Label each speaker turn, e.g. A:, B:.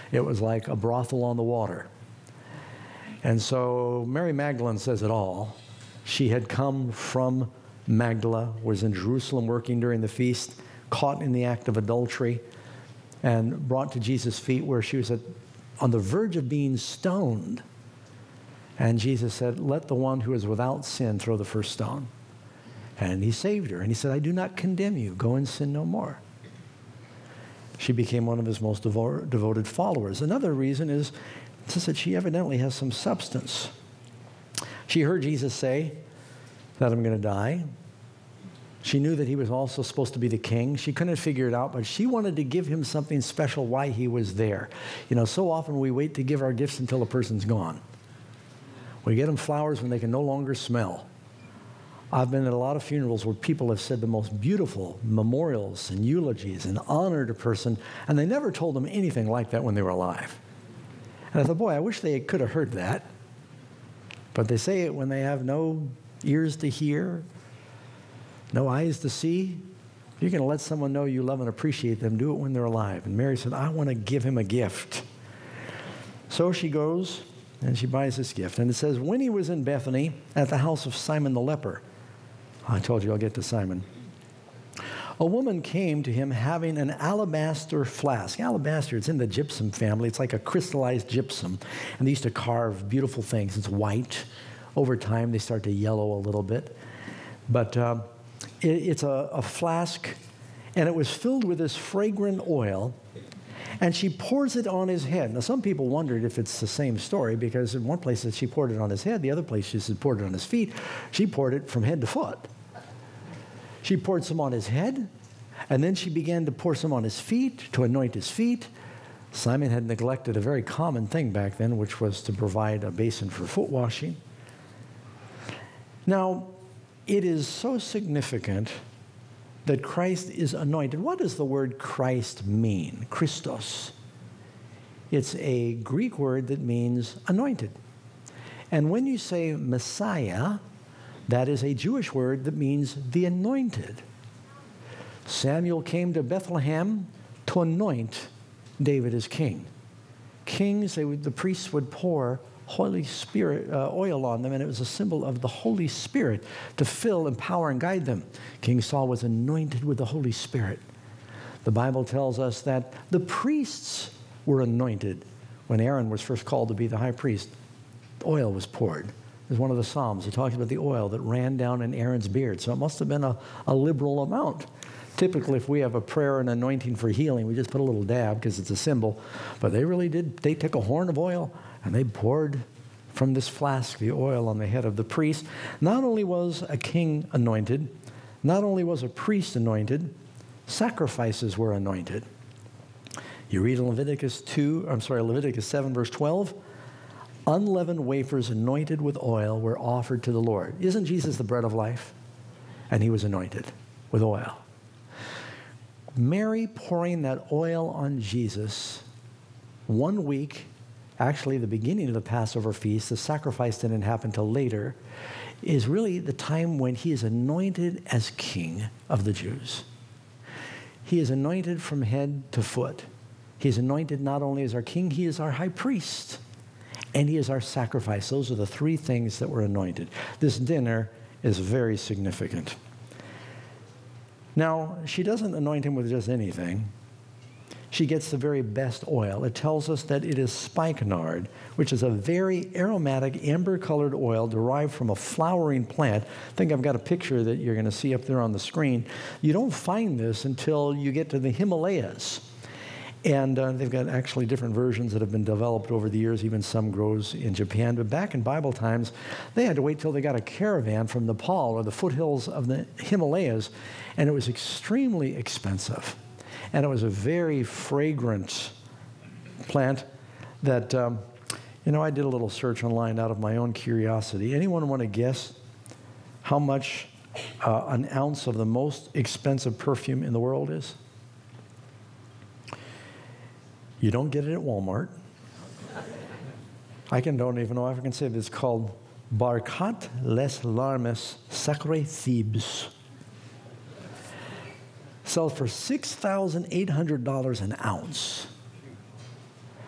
A: It was like a brothel on the water. And so Mary Magdalene says it all. She had come from Magdala, was in Jerusalem working during the feast, caught in the act of adultery, and brought to Jesus' feet where she was on the verge of being stoned. And Jesus said, "Let the one who is without sin throw the first stone." And he saved her. And he said, "I do not condemn you. Go and sin no more." She became one of his most devoted followers. Another reason is that she evidently has some substance. She heard Jesus say that I'm going to die. She knew that he was also supposed to be the king. She couldn't figure it out, but she wanted to give him something special why he was there. You know, so often we wait to give our gifts until the person's gone. We get them flowers when they can no longer smell. I've been at a lot of funerals where people have said the most beautiful memorials and eulogies and honored a person, and they never told them anything like that when they were alive. And I thought, boy, I wish they could have heard that. But they say it when they have no ears to hear, no eyes to see. If you're going to let someone know you love and appreciate them, do it when they're alive. And Mary said, I want to give him a gift. So she goes and she buys this gift. And it says, when he was in Bethany at the house of Simon the leper, I told you I'll get to Simon, a woman came to him having an alabaster flask. Alabaster, it's in the gypsum family. It's like a crystallized gypsum. And they used to carve beautiful things. It's white. Over time, they start to yellow a little bit. But it's a flask, and it was filled with this fragrant oil, and she pours it on his head. Now, some people wondered if it's the same story, because in one place she poured it on his head, the other place she said poured it on his feet. She poured it from head to foot. She poured some on his head, and then she began to pour some on his feet to anoint his feet. Simon had neglected a very common thing back then, which was to provide a basin for foot washing. Now, it is so significant that Christ is anointed. What does the word Christ mean? Christos. It's a Greek word that means anointed. And when you say Messiah, that is a Jewish word that means the anointed. Samuel came to Bethlehem to anoint David as king. Kings, the priests would pour Holy Spirit oil on them, and it was a symbol of the Holy Spirit to fill, empower, and guide them. King Saul was anointed with the Holy Spirit. The Bible tells us that the priests were anointed. When Aaron was first called to be the high priest, oil was poured. There's one of the Psalms. It talks about the oil that ran down in Aaron's beard. So it must have been a liberal amount. Typically, if we have a prayer and anointing for healing, we just put a little dab because it's a symbol. But they really did. They took a horn of oil and they poured from this flask the oil on the head of the priest. Not only was a king anointed, not only was a priest anointed, sacrifices were anointed. You read in Leviticus 7, verse 12, unleavened wafers anointed with oil were offered to the Lord. Isn't Jesus the bread of life? And he was anointed with oil. Mary pouring that oil on Jesus 1 week, actually the beginning of the Passover feast, the sacrifice didn't happen till later, is really the time when he is anointed as king of the Jews. He is anointed from head to foot. He is anointed not only as our king, he is our high priest, and he is our sacrifice. Those are the three things that were anointed. This dinner is very significant. Now, she doesn't anoint him with just anything. She gets the very best oil. It tells us that it is spikenard, which is a very aromatic, amber-colored oil derived from a flowering plant. I think I've got a picture that you're going to see up there on the screen. You don't find this until you get to the Himalayas. And they've got actually different versions that have been developed over the years. Even some grows in Japan. But back in Bible times, they had to wait till they got a caravan from Nepal or the foothills of the Himalayas, and it was extremely expensive. And it was a very fragrant plant that, I did a little search online out of my own curiosity. Anyone want to guess how much an ounce of the most expensive perfume in the world is? You don't get it at Walmart. Don't even know if I can say it. It's called Barkat Les Larmes Sacré Thebes. Sells for $6,800 an ounce.